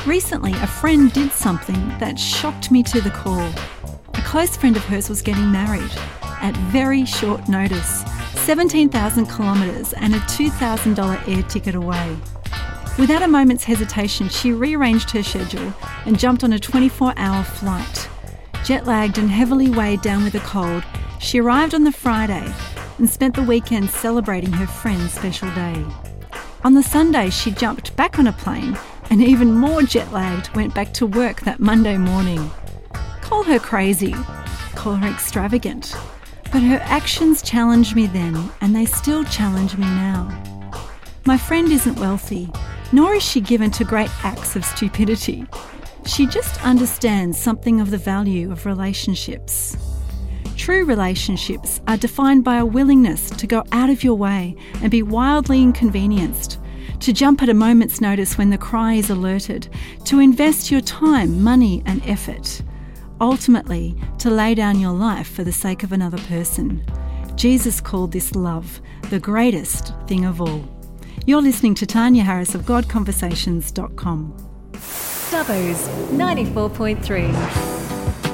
Recently, a friend did something that shocked me to the core. A close friend of hers was getting married at very short notice, 17,000 kilometres and a $2,000 air ticket away. Without a moment's hesitation, she rearranged her schedule and jumped on a 24-hour flight. Jet-lagged and heavily weighed down with a cold, she arrived on the Friday and spent the weekend celebrating her friend's special day. On the Sunday, she jumped back on a plane and, even more jet-lagged, went back to work that Monday morning. Call her crazy, call her extravagant, but her actions challenged me then, and they still challenge me now. My friend isn't wealthy, nor is she given to great acts of stupidity. She just understands something of the value of relationships. True relationships are defined by a willingness to go out of your way and be wildly inconvenienced, to jump at a moment's notice when the cry is alerted, to invest your time, money and effort. Ultimately, to lay down your life for the sake of another person. Jesus called this love, the greatest thing of all. You're listening to Tanya Harris of GodConversations.com. Dubbo's 94.3.